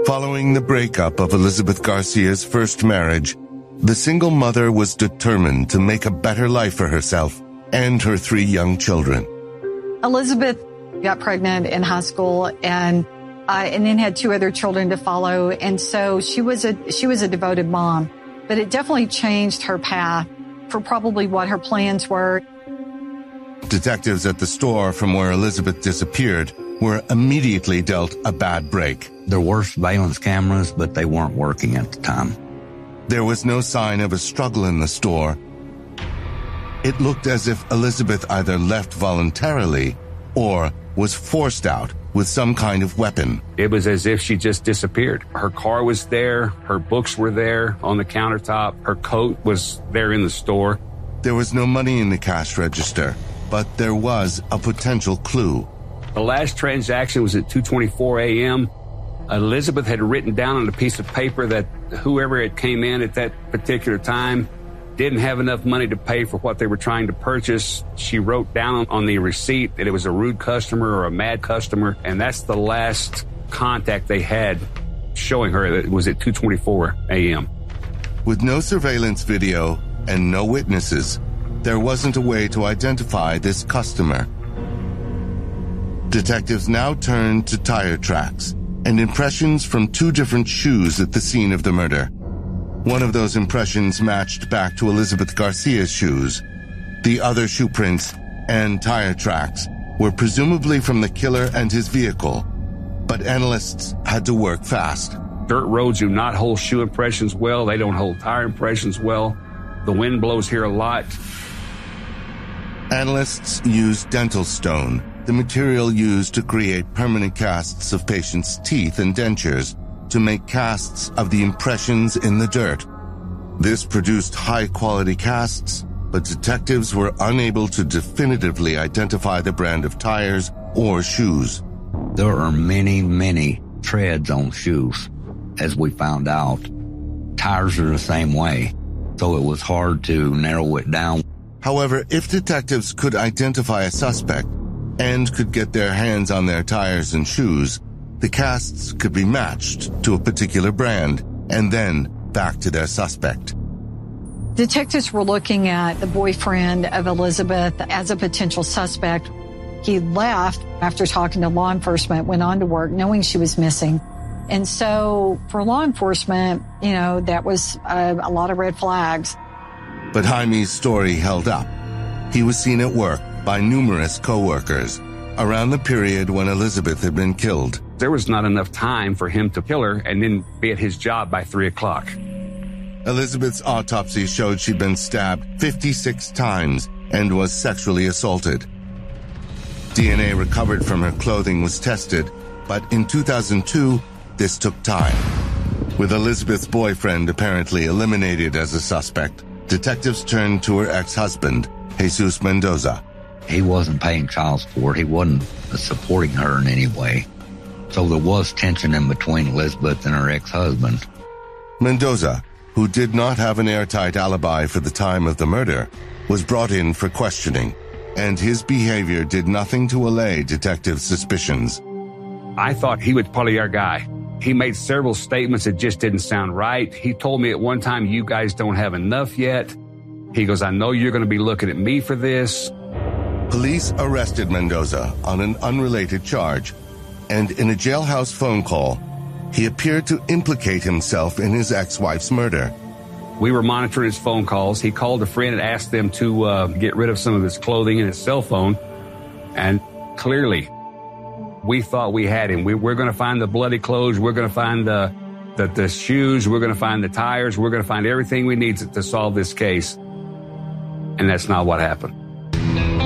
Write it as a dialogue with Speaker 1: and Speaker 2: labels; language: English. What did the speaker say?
Speaker 1: Following the breakup of Elizabeth Garcia's first marriage, the single mother was determined to make a better life for herself and her 3 young children.
Speaker 2: Elizabeth got pregnant in high school and then had 2 other children to follow. And so she was a devoted mom, but it definitely changed her path for probably what her plans were.
Speaker 1: Detectives at the store from where Elizabeth disappeared were immediately dealt a bad break.
Speaker 3: There were surveillance cameras, but they weren't working at the time.
Speaker 1: There was no sign of a struggle in the store. It looked as if Elizabeth either left voluntarily or was forced out with some kind of weapon.
Speaker 4: It was as if she just disappeared. Her car was there, her books were there on the countertop, her coat was there in the store.
Speaker 1: There was no money in the cash register, but there was a potential clue.
Speaker 4: The last transaction was at 2:24 a.m. Elizabeth had written down on a piece of paper that whoever had came in at that particular time didn't have enough money to pay for what they were trying to purchase. She wrote down on the receipt that it was a rude customer or a mad customer, and that's the last contact they had showing her that it was at 2:24 a.m.
Speaker 1: With no surveillance video and no witnesses, there wasn't a way to identify this customer. Detectives now turned to tire tracks and impressions from 2 different shoes at the scene of the murder. One of those impressions matched back to Elizabeth Garcia's shoes. The other shoe prints and tire tracks were presumably from the killer and his vehicle, but analysts had to work fast.
Speaker 4: Dirt roads do not hold shoe impressions well. They don't hold tire impressions well. The wind blows here a lot.
Speaker 1: Analysts used dental stone, the material used to create permanent casts of patients' teeth and dentures, to make casts of the impressions in the dirt. This produced high-quality casts, but detectives were unable to definitively identify the brand of tires or shoes.
Speaker 3: There are many, many treads on shoes, as we found out. Tires are the same way, so it was hard to narrow it down.
Speaker 1: However, if detectives could identify a suspect and could get their hands on their tires and shoes, the casts could be matched to a particular brand and then back to their suspect.
Speaker 2: Detectives were looking at the boyfriend of Elizabeth as a potential suspect. He left after talking to law enforcement, went on to work knowing she was missing. And so for law enforcement, that was a lot of red flags.
Speaker 1: But Jaime's story held up. He was seen at work by numerous co-workers around the period when Elizabeth had been killed.
Speaker 4: There was not enough time for him to kill her and then be at his job by 3 o'clock.
Speaker 1: Elizabeth's autopsy showed she'd been stabbed 56 times and was sexually assaulted. DNA recovered from her clothing was tested, but in 2002, this took time. With Elizabeth's boyfriend apparently eliminated as a suspect, detectives turned to her ex-husband, Jesus Mendoza.
Speaker 3: He wasn't paying child support. He wasn't supporting her in any way. So there was tension in between Elizabeth and her ex-husband.
Speaker 1: Mendoza, who did not have an airtight alibi for the time of the murder, was brought in for questioning, and his behavior did nothing to allay detectives' suspicions.
Speaker 4: I thought he was probably our guy. He made several statements that just didn't sound right. He told me at one time, "You guys don't have enough yet." He goes, "I know you're going to be looking at me for this."
Speaker 1: Police arrested Mendoza on an unrelated charge, and in a jailhouse phone call, he appeared to implicate himself in his ex-wife's murder.
Speaker 4: We were monitoring his phone calls. He called a friend and asked them to get rid of some of his clothing and his cell phone. And clearly, we thought we had him. We're going to find the bloody clothes. We're going to find the shoes. We're going to find the tires. We're going to find everything we need to solve this case. And that's not what happened.